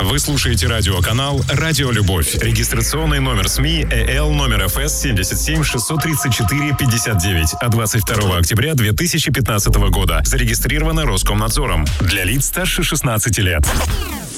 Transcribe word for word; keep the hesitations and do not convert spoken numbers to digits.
Вы слушаете радиоканал «Радио Любовь». Регистрационный номер СМИ ЭЛ номер ФС семьдесят семь шестьсот тридцать четыре пятьдесят девять от двадцать второго октября две тысячи пятнадцатого года. Зарегистрировано Роскомнадзором. Для лиц старше шестнадцати лет.